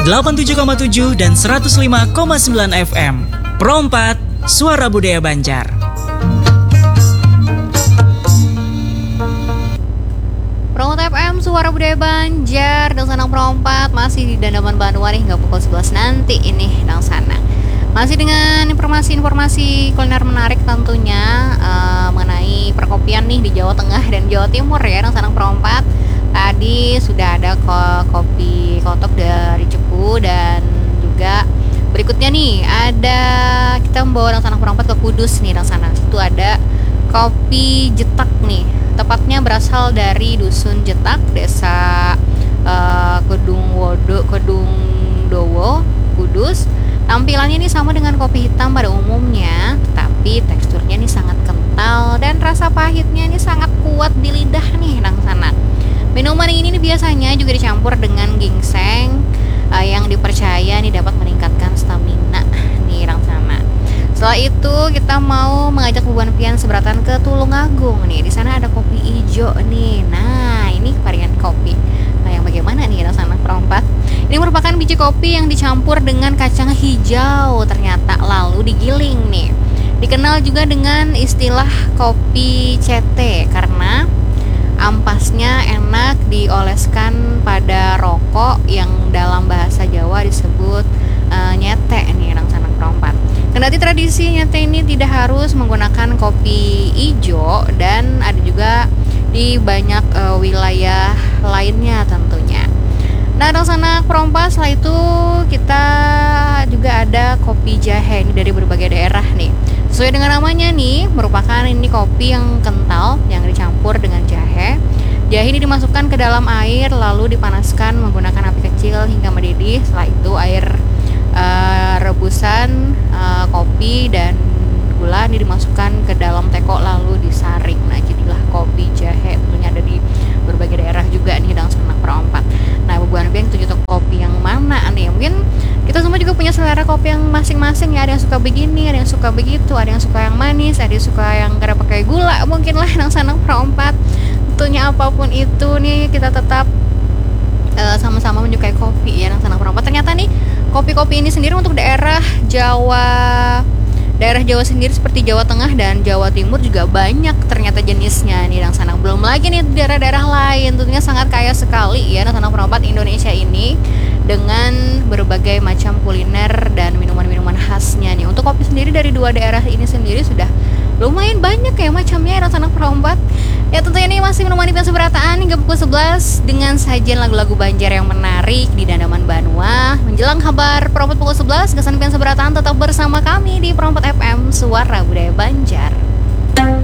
87,7 dan 105,9 FM. Pro 4, Suara Budaya Banjar. Pro 4 FM, Suara Budaya Banjar, dan Sanang Pro 4 masih di Dandaman Bandung hingga pukul 11 nanti ini dan sana. Masih dengan informasi-informasi kuliner menarik tentunya mengenai perkopian nih di Jawa Tengah dan Jawa Timur ya, dan Sanang Pro 4. Tadi sudah ada kopi kotok dari Cepu, dan juga berikutnya nih ada kita membawa Sanak Pro 4 ke Kudus nih dan sana. Itu ada kopi Jetak nih. Tepatnya berasal dari Dusun Jetak, Desa Kedung Dowo, Kudus. Tampilannya ini sama dengan kopi hitam pada umumnya, tapi teksturnya ini sangat kental dan rasa pahitnya ini sangat kuat di lidah nih dan sana. Minuman ini biasanya juga dicampur dengan ginseng yang dipercaya nih dapat meningkatkan stamina nih orang sana. Setelah itu kita mau mengajak Buan Pian seberatan ke Tulungagung nih. Di sana ada kopi ijo nih. Nah, ini varian kopi. Nah, yang bagaimana nih orang sana perompat? Ini merupakan biji kopi yang dicampur dengan kacang hijau ternyata lalu digiling nih. Dikenal juga dengan istilah kopi CT karena ampasnya enak dioleskan pada rokok yang dalam bahasa Jawa disebut nyete nih orang Sanang Perompat. Kendati tradisi nyete ini tidak harus menggunakan kopi ijo dan ada juga di banyak wilayah lainnya tentunya. Nah, orang Sanang Perompat, setelah itu kita juga ada kopi jahe ini dari berbagai daerah nih. Sesuai dengan namanya nih, merupakan ini kopi yang kental yang dicampur dengan jahe. Jahe ini dimasukkan ke dalam air lalu dipanaskan menggunakan api kecil hingga mendidih. Setelah itu air rebusan kopi dan gula ini dimasukkan ke dalam teko lalu disaring. Nah, jadilah kopi jahe. Tentunya ada di berbagai daerah juga nih dalam Sanang Perompat. Nah, Buan Pian tujuh kopi yang mana nih? Mungkin kita semua juga punya selera kopi yang masing-masing ya. Ada yang suka begini, ada yang suka begitu, ada yang suka yang manis, ada yang suka yang kada pakai gula. Mungkin lah yang Sanang Perompat. Tentunya apapun itu nih kita tetap sama-sama menyukai kopi ya yang Sanang Perompat. Ternyata nih kopi-kopi ini sendiri untuk daerah Jawa sendiri seperti Jawa Tengah dan Jawa Timur juga banyak ternyata jenisnya nih dan Sanang. Belum lagi nih daerah-daerah lain, tentunya sangat kaya sekali ya Sanang Perompat Indonesia ini dengan berbagai macam kuliner dan minuman-minuman khasnya nih. Untuk kopi sendiri dari dua daerah ini sendiri sudah lumayan banyak ya macamnya ya Sanang Perompat. Ya tentunya ini masih menemani Pian Seberataan hingga pukul 11 dengan sajian lagu-lagu Banjar yang menarik di Dandaman Banua. Menjelang kabar Perompat pukul 11, kesan Pian Seberataan tetap bersama kami di Perompat FM, Suara Budaya Banjar.